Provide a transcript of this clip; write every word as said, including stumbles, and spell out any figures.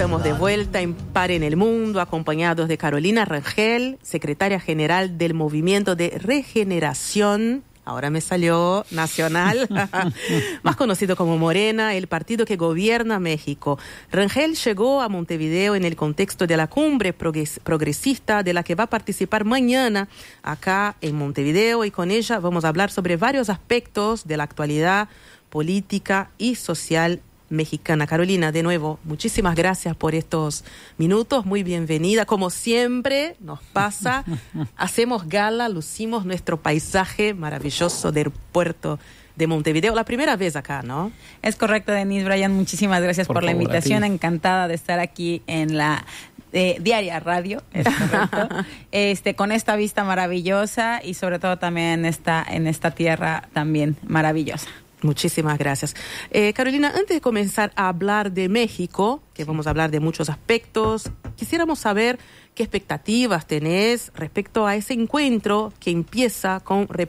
estamos de vuelta en Par en el Mundo, acompañados de Carolina Rangel, secretaria general del Movimiento de Regeneración, ahora me salió, nacional, más conocido como Morena, el partido que gobierna México. Rangel llegó a Montevideo en el contexto de la cumbre progresista de la que va a participar mañana acá en Montevideo, y con ella vamos a hablar sobre varios aspectos de la actualidad política y social mexicana. Carolina, de nuevo, muchísimas gracias por estos minutos, muy bienvenida. Como siempre nos pasa, hacemos gala, lucimos nuestro paisaje maravilloso del puerto de Montevideo. La primera vez acá, ¿no? Es correcto, Denise. Brian, muchísimas gracias por, por favor, la invitación. Encantada de estar aquí en la eh, Diaria Radio, es correcto. este, con esta vista maravillosa y sobre todo también en esta, en esta tierra también maravillosa. Muchísimas gracias. Eh, Carolina, antes de comenzar a hablar de México, que vamos a hablar de muchos aspectos, quisiéramos saber qué expectativas tenés respecto a ese encuentro que empieza con